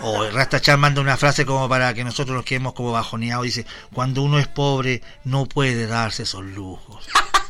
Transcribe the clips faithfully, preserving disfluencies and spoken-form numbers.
O Rastachan manda una frase como para que nosotros nos quedemos como bajoneados. Dice, cuando uno es pobre, no puede darse esos lujos.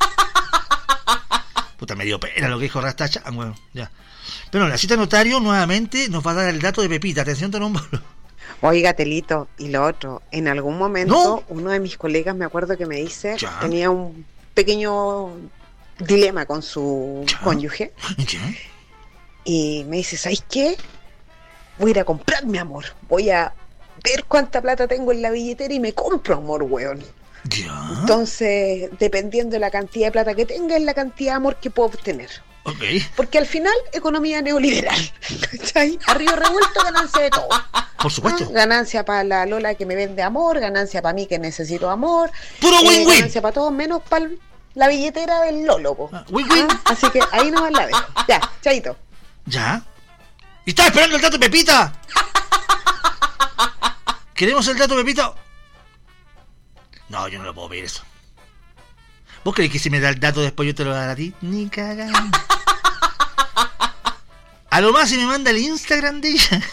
Puta, me dio pena lo que dijo Rastachan, bueno, ya. Pero no, la cita notario nuevamente nos va a dar el dato de Pepita. Atención, Tonombolo. Oiga, Telito, y lo otro, en algún momento ¿no? uno de mis colegas, me acuerdo que me dice, ya. tenía un pequeño dilema con su ya. cónyuge. ¿Ya? Y me dice, ¿sabes qué? Voy a ir a comprar mi amor. Voy a ver cuánta plata tengo en la billetera y me compro amor, weón. ¿Ya? Entonces, dependiendo de la cantidad de plata que tenga, es la cantidad de amor que puedo obtener. Okay. Porque al final, economía neoliberal. ¿Cachai? Arriba revuelto, ganancia de todo. Por supuesto. ¿Ah? Ganancia para la Lola que me vende amor, ganancia para mí que necesito amor. Puro eh, win-win. Ganancia para todos, menos para la billetera del Lolo. Ah, win-win. ¿Ah? Así que ahí nomás la dejo. Ya, chaito. Ya. ¿Y estás esperando el dato, Pepita? ¿Queremos el dato, Pepita? No, yo no lo puedo pedir eso. ¿Vos creés que si me da el dato después yo te lo voy a dar a ti? Ni cagando. A lo más si me manda el Instagram de ella.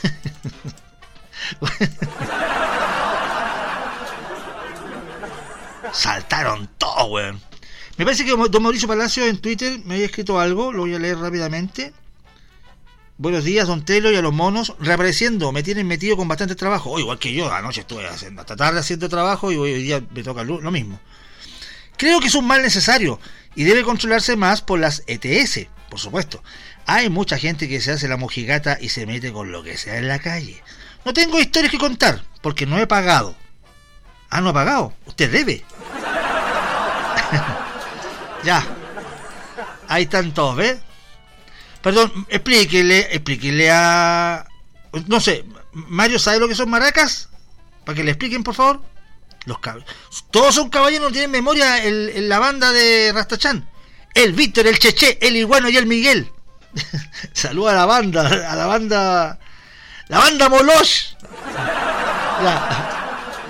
Saltaron todo, weón. Me parece que don Mauricio Palacio en Twitter me había escrito algo. Lo voy a leer rápidamente. Buenos días, don Telo, y a los monos. Reapareciendo, me tienen metido con bastante trabajo. Oh, igual que yo, anoche estuve haciendo hasta tarde haciendo trabajo y hoy día me toca lo mismo. Creo que es un mal necesario y debe controlarse más por las E T S, por supuesto. Hay mucha gente que se hace la mojigata y se mete con lo que sea en la calle. No tengo historias que contar, porque no he pagado. Ah, no ha pagado. Usted debe. Ya. Ahí están todos, ¿ves? Perdón, explíquele, explíquele a... No sé, Mario, ¿sabe lo que son maracas? Para que le expliquen, por favor. Los cab... Todos son caballeros, no tienen memoria en, en la banda de Rastachan. El Víctor, el Cheche, el Iguano y el Miguel. Saluda a la banda, a la banda... La banda Molosh. Ya.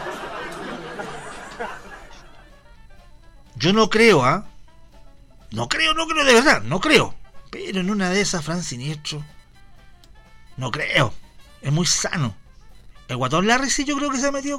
Yo no creo, ¿ah? ¿eh? No creo, no creo, de verdad, no creo. Pero en una de esas, Fran Siniestro, no creo. Es muy sano. El Guatón Larry sí yo creo que se ha metido